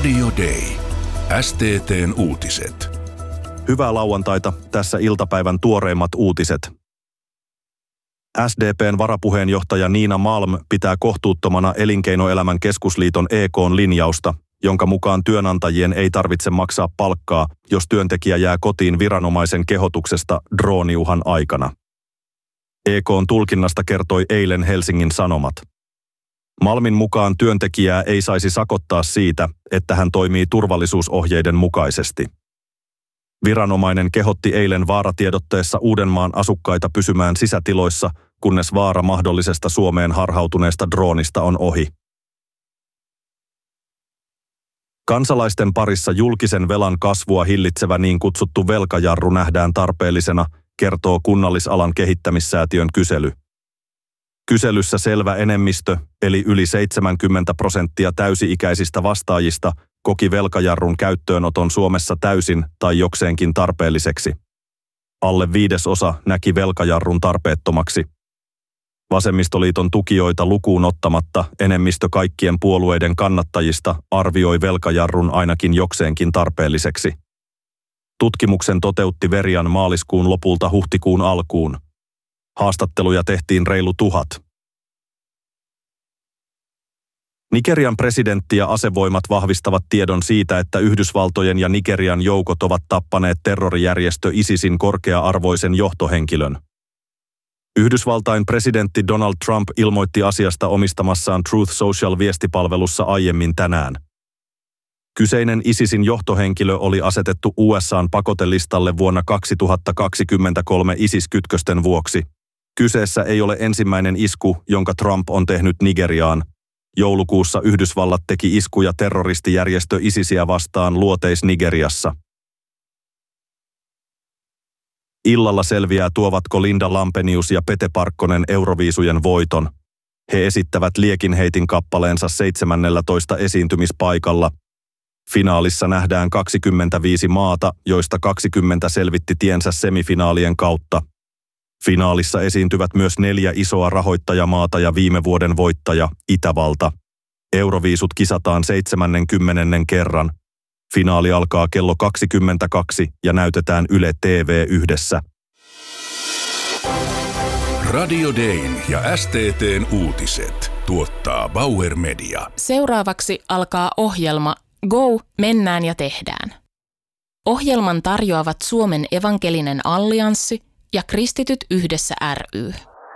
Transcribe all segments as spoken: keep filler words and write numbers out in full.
Radio Day. S T T:n uutiset. Hyvää lauantaita, tässä iltapäivän tuoreimmat uutiset. S D P:n varapuheenjohtaja Niina Malm pitää kohtuuttomana Elinkeinoelämän keskusliiton E K:n linjausta, jonka mukaan työnantajien ei tarvitse maksaa palkkaa, jos työntekijä jää kotiin viranomaisen kehotuksesta drooniuhan aikana. E K:n tulkinnasta kertoi eilen Helsingin Sanomat. Malmin mukaan työntekijää ei saisi sakottaa siitä, että hän toimii turvallisuusohjeiden mukaisesti. Viranomainen kehotti eilen vaaratiedotteessa Uudenmaan asukkaita pysymään sisätiloissa, kunnes vaara mahdollisesta Suomeen harhautuneesta droonista on ohi. Kansalaisten parissa julkisen velan kasvua hillitsevä niin kutsuttu velkajarru nähdään tarpeellisena, kertoo Kunnallisalan kehittämissäätiön kysely. Kyselyssä selvä enemmistö, eli yli seitsemänkymmentä prosenttia täysi-ikäisistä vastaajista, koki velkajarrun käyttöönoton Suomessa täysin tai jokseenkin tarpeelliseksi. Alle viidesosa näki velkajarrun tarpeettomaksi. Vasemmistoliiton tukijoita lukuun ottamatta enemmistö kaikkien puolueiden kannattajista arvioi velkajarrun ainakin jokseenkin tarpeelliseksi. Tutkimuksen toteutti Verian maaliskuun lopulta huhtikuun alkuun. Haastatteluja tehtiin reilu tuhat. Nigerian presidentti ja asevoimat vahvistavat tiedon siitä, että Yhdysvaltojen ja Nigerian joukot ovat tappaneet terrorijärjestö ISISin korkea-arvoisen johtohenkilön. Yhdysvaltain presidentti Donald Trump ilmoitti asiasta omistamassaan Truth Social-viestipalvelussa aiemmin tänään. Kyseinen ISISin johtohenkilö oli asetettu U S A:n pakotelistalle vuonna kaksituhattakaksikymmentäkolme ISIS-kytkösten vuoksi. Kyseessä ei ole ensimmäinen isku, jonka Trump on tehnyt Nigeriaan. Joulukuussa Yhdysvallat teki iskuja terroristijärjestö ISISiä vastaan Luoteis-Nigeriassa. Illalla selviää, tuovatko Linda Lampenius ja Pete Parkkonen Euroviisujen voiton. He esittävät liekinheitin kappaleensa seitsemännellätoista esiintymispaikalla. Finaalissa nähdään kaksikymmentäviisi maata, joista kaksikymmentä selvitti tiensä semifinaalien kautta. Finaalissa esiintyvät myös neljä isoa rahoittajamaata ja viime vuoden voittaja, Itävalta. Euroviisut kisataan seitsemänkymmentä kerran. Finaali alkaa kello kaksikymmentäkaksi ja näytetään Yle T V yhdessä. Radio Dayn ja S T T:n uutiset tuottaa Bauer Media. Seuraavaksi alkaa ohjelma Go, mennään ja tehdään. Ohjelman tarjoavat Suomen evankelinen allianssi ja Kristityt yhdessä ry.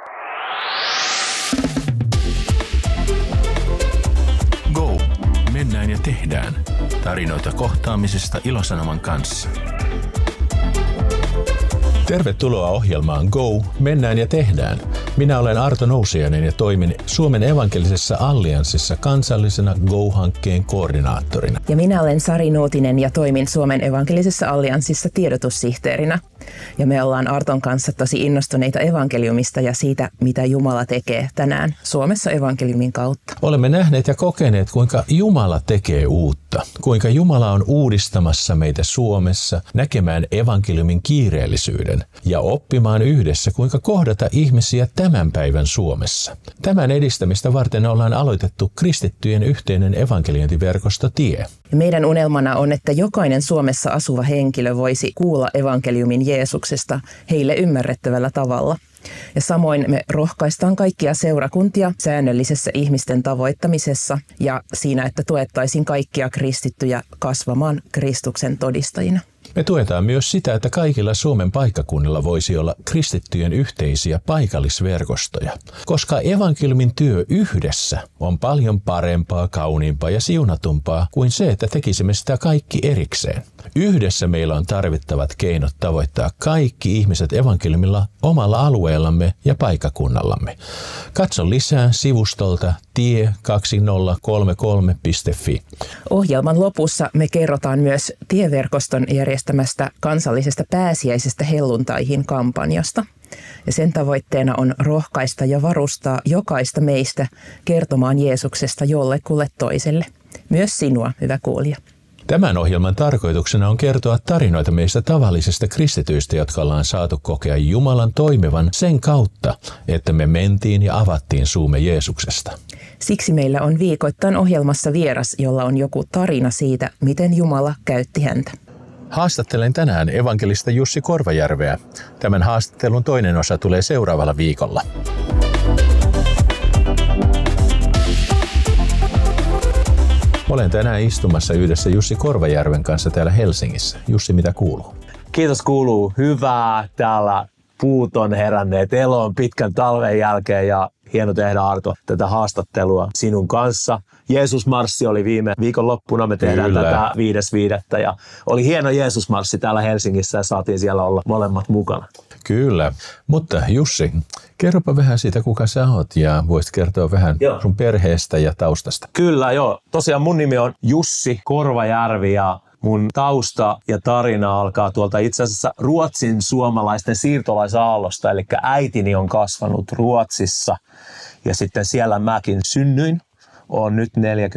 Go, mennään ja tehdään. Tarinoita kohtaamisesta Ilosanoman kanssa. Tervetuloa ohjelmaan Go, mennään ja tehdään. Minä olen Arto Nousiainen ja toimin Suomen evankelisessa allianssissa kansallisena Go-hankkeen koordinaattorina. Ja minä olen Sari Nuutinen ja toimin Suomen evankelisessa allianssissa tiedotussihteerinä. Ja me ollaan Arton kanssa tosi innostuneita evankeliumista ja siitä, mitä Jumala tekee tänään Suomessa evankeliumin kautta. Olemme nähneet ja kokeneet, kuinka Jumala tekee uutta. Kuinka Jumala on uudistamassa meitä Suomessa näkemään evankeliumin kiireellisyyden ja oppimaan yhdessä, kuinka kohdata ihmisiä tämän päivän Suomessa. Tämän edistämistä varten ollaan aloitettu kristittyjen yhteinen evankeliointiverkosto Tie. Meidän unelmana on, että jokainen Suomessa asuva henkilö voisi kuulla evankeliumin Jeesuksesta heille ymmärrettävällä tavalla. Ja samoin me rohkaistaan kaikkia seurakuntia säännöllisessä ihmisten tavoittamisessa ja siinä, että tuettaisiin kaikkia kristittyjä kasvamaan Kristuksen todistajina. Me tuetaan myös sitä, että kaikilla Suomen paikkakunnilla voisi olla kristittyjen yhteisiä paikallisverkostoja, koska evankeliumin työ yhdessä on paljon parempaa, kauniimpaa ja siunatumpaa kuin se, että tekisimme sitä kaikki erikseen. Yhdessä meillä on tarvittavat keinot tavoittaa kaikki ihmiset evankeliumilla omalla alueellamme ja paikkakunnallamme. Katso lisää sivustolta tie kaksituhattakolmekymmentäkolme piste fi. Ohjelman lopussa me kerrotaan myös tieverkoston järjestämästä kansallisesta pääsiäisestä helluntaihin kampanjasta. Ja sen tavoitteena on rohkaista ja varustaa jokaista meistä kertomaan Jeesuksesta jollekulle toiselle. Myös sinua, hyvä kuulija. Tämän ohjelman tarkoituksena on kertoa tarinoita meistä tavallisista kristityistä, jotka ollaan saatu kokea Jumalan toimivan sen kautta, että me mentiin ja avattiin suumme Jeesuksesta. Siksi meillä on viikoittain ohjelmassa vieras, jolla on joku tarina siitä, miten Jumala käytti häntä. Haastattelen tänään evankelista Jussi Korvajärveä. Tämän haastattelun toinen osa tulee seuraavalla viikolla. Olen tänään istumassa yhdessä Jussi Korvajärven kanssa täällä Helsingissä. Jussi, mitä kuuluu? Kiitos, kuuluu hyvää. Täällä puut on heränneet eloon pitkän talven jälkeen ja hieno tehdä, Arto, tätä haastattelua sinun kanssa. Jeesusmarssi oli viime viikonloppuna, me tehdään Kyllä. tätä viides viidettä ja oli hieno Jeesusmarssi täällä Helsingissä ja saatiin siellä olla molemmat mukana. Kyllä, mutta Jussi, kerropa vähän siitä, kuka sä oot ja voisit kertoa vähän joo. sun perheestä ja taustasta. Kyllä, joo. Tosiaan mun nimi on Jussi Korvajärvi ja mun tausta ja tarina alkaa tuolta itse asiassa Ruotsin suomalaisten siirtolaisaallosta, eli äitini on kasvanut Ruotsissa ja sitten siellä mäkin synnyin. Olen nyt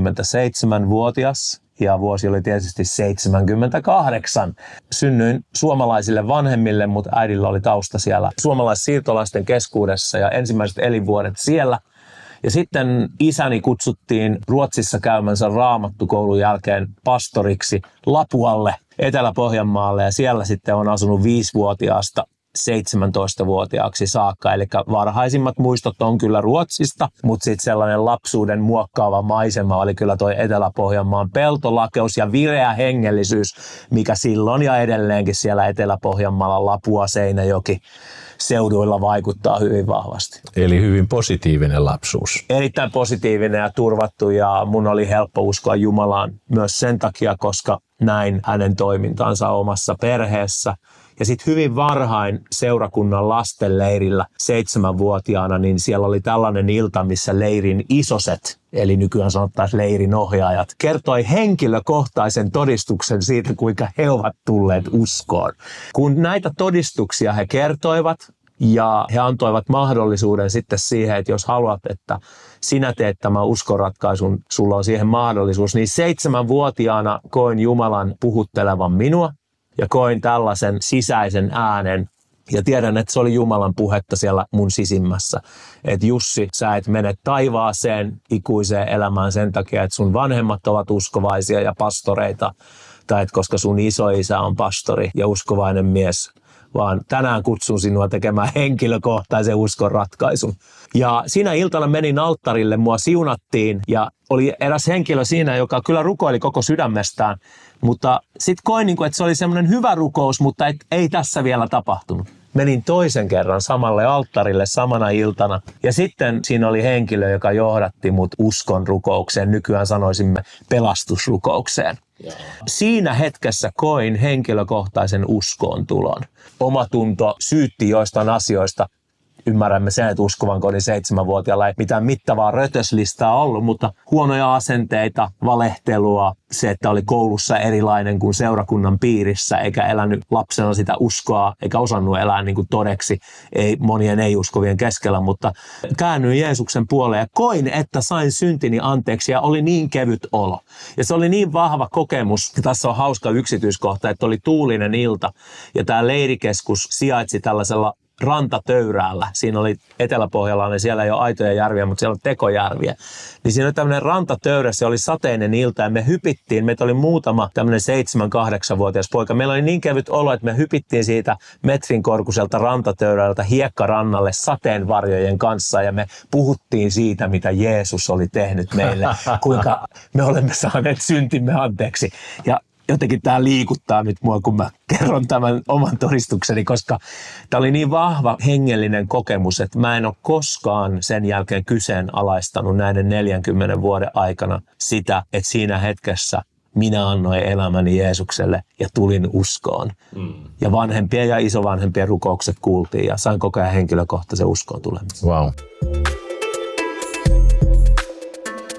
neljäkymmentäseitsemänvuotias ja vuosi oli tietysti seitsemänkymmentäkahdeksan. Synnyin suomalaisille vanhemmille, mutta äidillä oli tausta siellä suomalaissiirtolaisten keskuudessa ja ensimmäiset elinvuodet siellä. Ja sitten isäni kutsuttiin Ruotsissa käymänsä raamattukoulun jälkeen pastoriksi Lapualle, Etelä-Pohjanmaalle, ja siellä sitten on asunut viisivuotiaasta seitsemäntoistavuotiaaksi saakka. Eli varhaisimmat muistot on kyllä Ruotsista, mutta sitten sellainen lapsuuden muokkaava maisema oli kyllä toi Etelä-Pohjanmaan peltolakeus ja vireä hengellisyys, mikä silloin ja edelleenkin siellä Etelä-Pohjanmaalla, Lapua, Seinäjoki seuduilla vaikuttaa hyvin vahvasti. Eli hyvin positiivinen lapsuus. Erittäin positiivinen ja turvattu, ja mun oli helppo uskoa Jumalaan myös sen takia, koska näin hänen toimintansa omassa perheessä. Ja sitten hyvin varhain seurakunnan lastenleirillä seitsemänvuotiaana, niin siellä oli tällainen ilta, missä leirin isoset, eli nykyään sanottaisiin leirin ohjaajat, kertoi henkilökohtaisen todistuksen siitä, kuinka he ovat tulleet uskoon. Kun näitä todistuksia he kertoivat, ja he antoivat mahdollisuuden sitten siihen, että jos haluat, että sinä teet tämän uskonratkaisun, sulla on siihen mahdollisuus, niin seitsemänvuotiaana koin Jumalan puhuttelevan minua. Ja koin tällaisen sisäisen äänen ja tiedän, että se oli Jumalan puhetta siellä mun sisimmässä. Että Jussi, sä et mene taivaaseen ikuiseen elämään sen takia, että sun vanhemmat ovat uskovaisia ja pastoreita. Tai että koska sun isoisä on pastori ja uskovainen mies. Vaan tänään kutsun sinua tekemään henkilökohtaisen uskon ratkaisun. Ja siinä iltana menin alttarille, mua siunattiin ja oli eräs henkilö siinä, joka kyllä rukoili koko sydämestään. Mutta sitten koin, että se oli semmoinen hyvä rukous, mutta et, ei tässä vielä tapahtunut. Menin toisen kerran samalle alttarille samana iltana ja sitten siinä oli henkilö, joka johdatti mut uskon rukoukseen, nykyään sanoisimme pelastusrukoukseen. Siinä hetkessä koin henkilökohtaisen uskoon tulon. Omatunto syytti joistain asioista. Ymmärrämme sen, että uskovan kodin seitsemänvuotiaalla ei mitään mittavaa rötöslistaa ollut, mutta huonoja asenteita, valehtelua, se, että oli koulussa erilainen kuin seurakunnan piirissä, eikä elänyt lapsena sitä uskoa, eikä osannut elää niin kuin todeksi ei, monien ei-uskovien keskellä, mutta käännyin Jeesuksen puoleen ja koin, että sain syntini anteeksi ja oli niin kevyt olo. Ja se oli niin vahva kokemus, ja tässä on hauska yksityiskohta, että oli tuulinen ilta ja tämä leirikeskus sijaitsi tällaisella rantatöyräällä. Siinä oli Etelä-Pohjalla, niin siellä ei ole aitoja järviä, mutta siellä on tekojärviä. Niin siinä oli tämmöinen rantatöyrä, se oli sateinen ilta ja me hypittiin. Meitä oli muutama tämmöinen seitsemän kahdeksanvuotias poika. Meillä oli niin kevyt olo, että me hypittiin siitä metrin korkuiselta rantatöyrältä hiekkarannalle sateenvarjojen kanssa ja me puhuttiin siitä, mitä Jeesus oli tehnyt meille, kuinka me olemme saaneet syntimme anteeksi. Ja jotenkin tämä liikuttaa nyt mua, kun mä kerron tämän oman todistukseni, koska tämä oli niin vahva hengellinen kokemus, että mä en ole koskaan sen jälkeen kyseenalaistanut näiden neljänkymmenen vuoden aikana sitä, että siinä hetkessä minä annoin elämäni Jeesukselle ja tulin uskoon. Mm. Ja vanhempien ja isovanhempien rukoukset kuultiin ja sain koko ajan henkilökohtaisen uskoon tulemisen. Wow.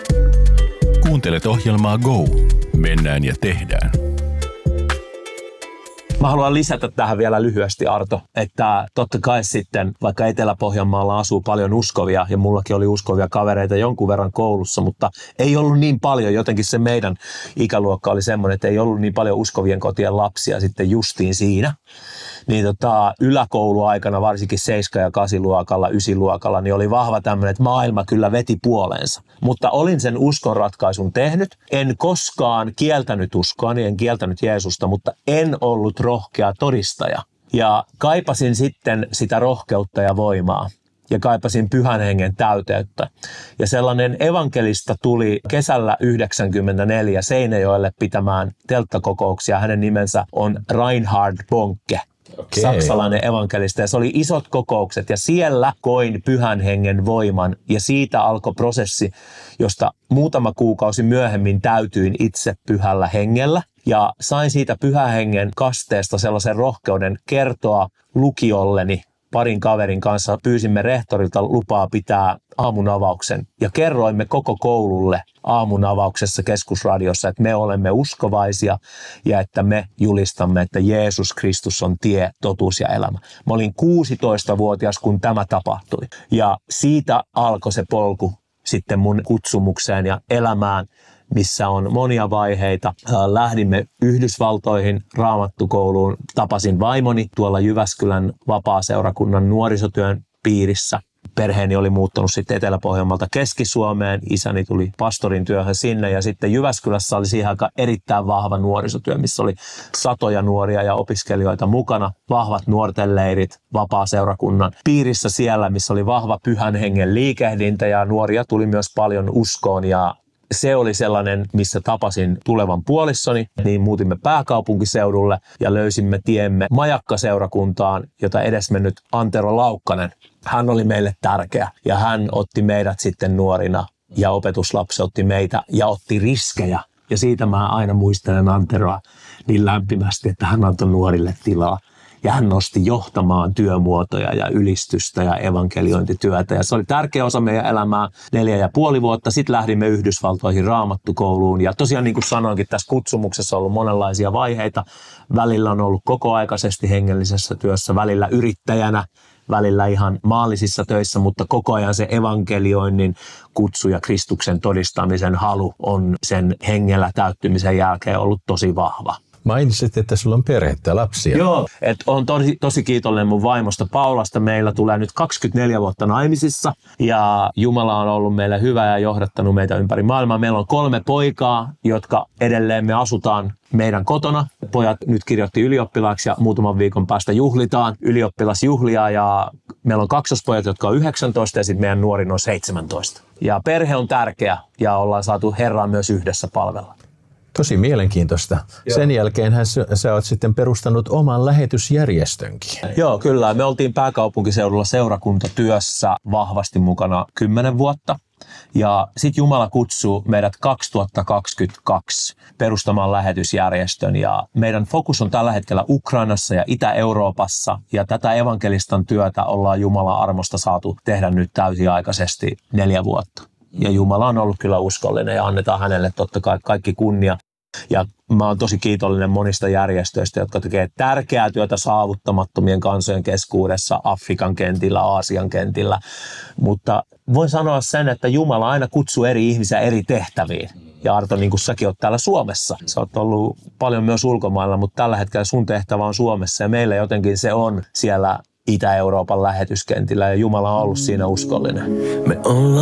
Kuuntelet ohjelmaa Go. Mennään ja tehdään. Mä haluan lisätä tähän vielä lyhyesti, Arto, että totta kai sitten, vaikka Etelä-Pohjanmaalla asuu paljon uskovia, ja mullakin oli uskovia kavereita jonkun verran koulussa, mutta ei ollut niin paljon, jotenkin se meidän ikäluokka oli semmoinen, että ei ollut niin paljon uskovien kotien lapsia sitten justiin siinä. Niin tota, yläkouluaikana, varsinkin seitsemän- ja kahdeksan-luokalla, yhdeksän-luokalla, niin oli vahva tämmöinen, että maailma kyllä veti puoleensa. Mutta olin sen uskonratkaisun tehnyt. En koskaan kieltänyt uskoa, niin en kieltänyt Jeesusta, mutta en ollut rohkea todistaja. Ja kaipasin sitten sitä rohkeutta ja voimaa. Ja kaipasin Pyhän Hengen täyteyttä. Ja sellainen evankelista tuli kesällä yhdeksänkymmentäneljä Seinäjoelle pitämään telttakokouksia. Hänen nimensä on Reinhard Bonke. Okay. Saksalainen evankelista, ja se oli isot kokoukset, ja siellä koin Pyhän Hengen voiman, ja siitä alkoi prosessi, josta muutama kuukausi myöhemmin täytyin itse Pyhällä Hengellä, ja sain siitä Pyhän Hengen kasteesta sellaisen rohkeuden kertoa lukiolleni. Parin kaverin kanssa pyysimme rehtorilta lupaa pitää aamunavauksen ja kerroimme koko koululle aamunavauksessa Keskusradiossa, että me olemme uskovaisia ja että me julistamme, että Jeesus Kristus on tie, totuus ja elämä. Mä olin kuusitoistavuotias, kun tämä tapahtui, ja siitä alkoi se polku sitten mun kutsumukseen ja elämään, missä on monia vaiheita. Lähdimme Yhdysvaltoihin raamattukouluun. Tapasin vaimoni tuolla Jyväskylän vapaaseurakunnan nuorisotyön piirissä. Perheeni oli muuttanut sitten Etelä-Pohjanmaalta Keski-Suomeen. Isäni tuli pastorin työhön sinne, ja sitten Jyväskylässä oli siihen aikaan erittäin vahva nuorisotyö, missä oli satoja nuoria ja opiskelijoita mukana. Vahvat nuorten leirit vapaaseurakunnan piirissä siellä, missä oli vahva Pyhän Hengen liikehdintä, ja nuoria tuli myös paljon uskoon, ja se oli sellainen, missä tapasin tulevan puolissoni, niin muutimme pääkaupunkiseudulle ja löysimme tiemme majakkaseurakuntaan, jota edesmennyt Antero Laukkanen. Hän oli meille tärkeä, ja hän otti meidät sitten nuorina, ja opetuslapsi otti meitä ja otti riskejä. Ja siitä mä aina muistelen Anteroa niin lämpimästi, että hän antoi nuorille tilaa. Ja hän nosti johtamaan työmuotoja ja ylistystä ja evankeliointityötä. Ja se oli tärkeä osa meidän elämää neljä ja puoli vuotta. Sitten lähdimme Yhdysvaltoihin raamattukouluun. Ja tosiaan niin kuin sanoinkin, tässä kutsumuksessa on ollut monenlaisia vaiheita. Välillä on ollut kokoaikaisesti hengellisessä työssä, välillä yrittäjänä, välillä ihan maallisissa töissä, mutta koko ajan se evankelioinnin kutsu ja Kristuksen todistamisen halu on sen hengellä täyttymisen jälkeen ollut tosi vahva. Mainitsit, että sulla on perhettä, lapsia. Joo, että olen tosi, tosi kiitollinen mun vaimosta Paulasta. Meillä tulee nyt kaksikymmentäneljä vuotta naimisissa, ja Jumala on ollut meille hyvä ja johdattanut meitä ympäri maailmaa. Meillä on kolme poikaa, jotka edelleen me asutaan meidän kotona. Pojat nyt kirjoitti ylioppilaaksi, ja muutaman viikon päästä juhlitaan ylioppilasjuhlia, ja meillä on kaksospojat, jotka on yhdeksäntoista, ja sitten meidän nuorin on seitsemäntoista. Ja perhe on tärkeä, ja ollaan saatu Herraa myös yhdessä palvella. Tosi mielenkiintoista. Joo. Sen jälkeenhän sä, sä oot sitten perustanut oman lähetysjärjestönkin. Joo, kyllä. Me oltiin pääkaupunkiseudulla seurakuntatyössä vahvasti mukana kymmenen vuotta. Ja sitten Jumala kutsuu meidät kaksituhattakaksikymmentäkaksi perustamaan lähetysjärjestön. Ja meidän fokus on tällä hetkellä Ukrainassa ja Itä-Euroopassa. Ja tätä evankelistan työtä ollaan Jumalan armosta saatu tehdä nyt täysiaikaisesti neljä vuotta. Ja Jumala on ollut kyllä uskollinen, ja annetaan hänelle totta kai kaikki kunnia. Ja mä oon tosi kiitollinen monista järjestöistä, jotka tekee tärkeää työtä saavuttamattomien kansojen keskuudessa, Afrikan kentillä, Aasian kentillä. Mutta voin sanoa sen, että Jumala aina kutsuu eri ihmisiä eri tehtäviin. Ja Arto, niin kuin säkin oot täällä Suomessa. Sä oot ollut paljon myös ulkomailla, mutta tällä hetkellä sun tehtävä on Suomessa. Ja meillä jotenkin se on siellä Itä-Euroopan lähetyskentillä, ja Jumala on ollut siinä uskollinen. Me ollaan